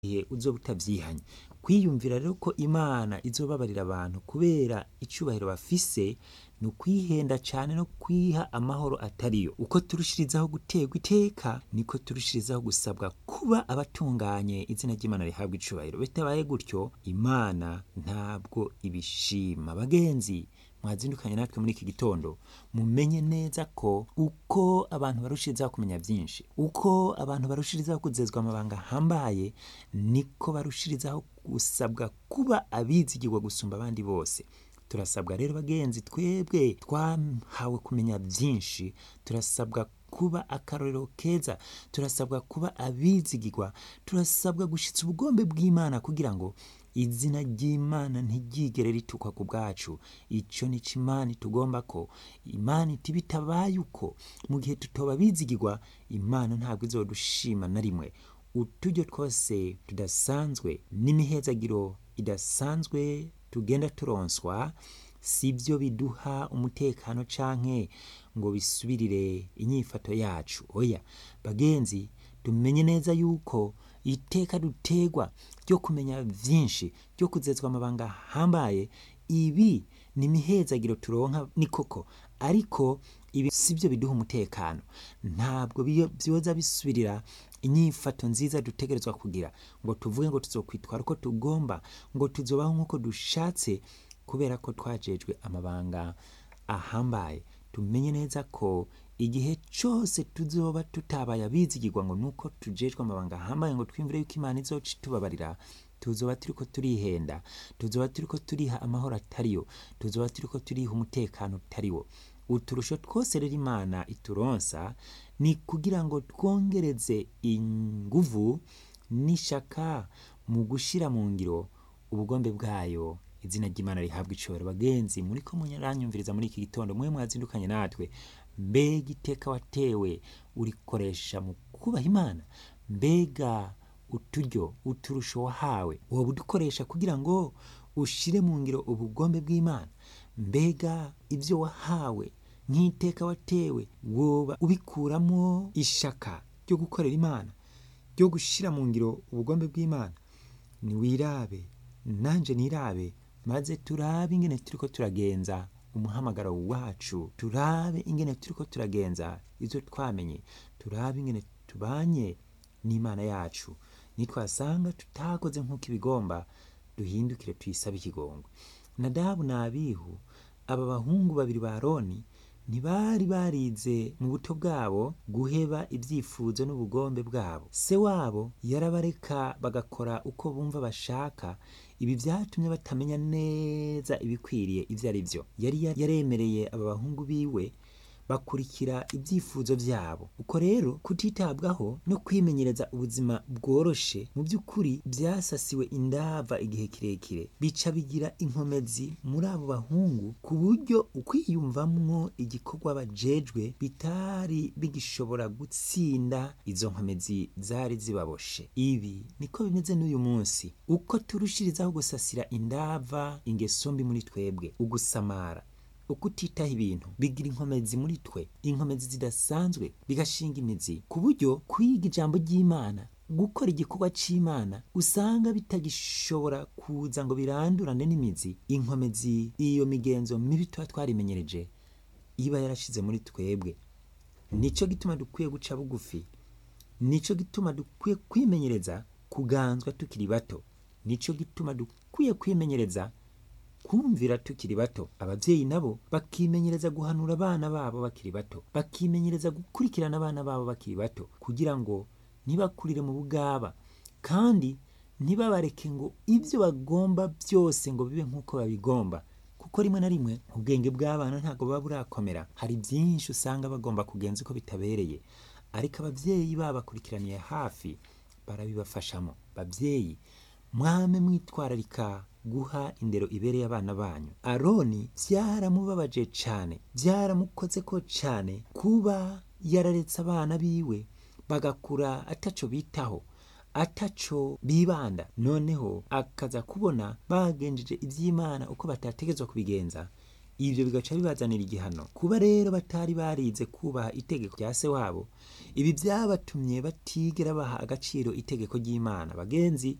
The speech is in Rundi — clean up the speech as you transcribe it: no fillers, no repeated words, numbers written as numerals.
gihe uzoba utavyihanye. Kwiyumvira rero ko Imana izobabarira abantu kubera icubahiro bafise ni ukwihenda cane no kwiha amahoro atariyo. Uko turushirizaho guterwa iteka niko turushirizaho gusabwa kuba abatunganye, izina ry'Imana rihabwa icubahiro. Bitabaye gutyo Imana ntabwo ibishima. Bagenzi mwazindukanye natwe muri iki gitondo, mumenye neza ko uko abantu barushirizaho kumenya vyinshi, uko abantu barushirizaho kuzezwa amabanga ahambaye, niko barushirizaho gusabwa kuba abizigirwa gusumba abandi bose. Turasabwa rero bagenzi, twebwe twahawe kumenya vyinshi, turasabwa kuba akarorero keza, turasabwa kuba abizigirwa, turasabwa gushitsa ubugombe bw'Imana kugira ngo izina ry'Imana ntiryigere ritukwa ku bwacu. Ico nico Imana itugomba ko. Imana iti bitabaye uko, mu gihe tutoba bizigirwa, Imana ntabwo izodushima na rimwe. Uturyo twose tudasanzwe n'imihezagiro idasanzwe tugenda turonswa, sivyo biduha umutekano canke ngo bisubirire inyifato yacu. Oya bagenzi, tumenye neza yuko iteka dutegwa ryo kumenya vyinshi, ryo kuzezwa amabanga ahambaye, ibi ni imihezagiro turonka ni koko, ariko ibi sivyo biduha umutekano. Ntabwo vyoza bisubirira inyifato nziza dutegerezwa kugira, ngo tuvuge ngo tuzokwitwara uko tugomba, ngo tuzobaho nk'uko dushatse kubera ko twajejwe amabanga ahambaye. Tumenye neza ko igihe cose tuzoba tutabaye abizigirwa ngo nuko tujejwe amabanga ahambaye, ngo twimvire yuko Imana izoca itubabarira, tuzoba turiko turihenda, tuzoba turiko turiha amahoro atariyo, tuzoba turiko turiha umutekano utariwo. Uturusho twose rero Imana ituronsa ni kugira ngo twongereze inguvu n'ishaka mu gushira mu ngiro ubugombe bwayo. Izina ry'Imana rihabwa icubahiro. Bagenzi, muriko munyaranyumviriza muri iki gitondo, mwe mwazindukanye natwe, mbega iteka watewe urikoresha mu kubaha Imana? Mbega uturyo, uturusho wahawe woba udukoresha kugira ngo ushire mu ngiro ubugombe bw'Imana? Mbega ivyo wahawe nk'iteka watewe woba ubikuramwo ishaka ryo gukorera Imana, ryo gushira mu ngiro ubugombe bw'Imana? Niwirabe nanje nirabe, maze turabe ingene turiko turagenza umuhamagaro wacu, turabe ingene turiko turagenza ivyo twamenye, turabe ingene tubanye n'Imana yacu. Nitwasanga tutakoze nk'uko ibigomba, duhindukire tuyisabe ikigongwe. Nadabu na Abihu, aba bahungu babiri ba Aroni, ntibari barize mu buto bwabo guheba ivyifuzo n'ubugombe bwabo. Se wabo yarabareka bagakora uko bumva bashaka. Ibi vyatumye batamenya neza ibikwiriye ivyo ari vyo. Yari yaremereye aba bahungu biwe bakurikira ivyifuzo vyabo. Uko rero kutitabwaho no kwimenyereza ubuzima bworoshe, mu by'ukuri vyasasiwe indava igihe kirekire, bica bigira inkomezi muri abo bahungu, ku buryo ukwiyumvamwo igikorwa bajejwe bitari bigishobora gutsinda izo nkomezi zari zibaboshe. Ibi niko bimeze n'uyu munsi. Uko turushirizaho gusasira indava ingeso mbi muri twebwe, ugusamara, ukutitaho ibintu, bigira inkomezi muri twe, inkomezi zidasanzwe, bigashinga imizi, ku buryo kwiga ijambo ry'Imana, gukora igikorwa c'Imana, usanga bitagishobora kuza ngo birandurane n'imizi. Inkomezi, iyo migenzo mibi tuba twarimenyereje, iba yarashize muri twebwe. Nico gituma dukwiye guca bugufi, nico gituma dukwiye kwimenyereza kuganzwa tukiri bato, nico gituma dukwiye kwimenyereza kumvira tukiri bato. Abavyeyi nabo bakimenyereza guhanura abana babo bakiri bato, bakimenyereza gukurikirana abana babo bakiri bato, kugira ngo ntibakurire mu bugaba, kandi ntibabareke ngo ivyo bagomba byose ngo bibe nk'uko babigomba, kuko rimwe na rimwe ubwenge bw'abana ntabwo buba burakomera. Hari byinshi usanga bagomba kugenza uko bitabereye, ariko abavyeyi babakurikiraniye hafi barabibafashamo. Bavyeyi, mwame mwitwararika guha indero ibereye abana banyu. Aroni vyaramubabaje cane, vyaramukozeko cane kuba yararetse abana biwe bagakura ataco bitaho, ataco bibanda. Noneho akaza kubona bagenjeje ivy'Imana uko batategezwa kubigenza, ivyo bigaca bibazanira igihano. Kuba rero batari barize kubaha itegeko rya se wabo, ibi vyabatumye batigera baha agaciro itegeko ry'Imana. Bagenzi,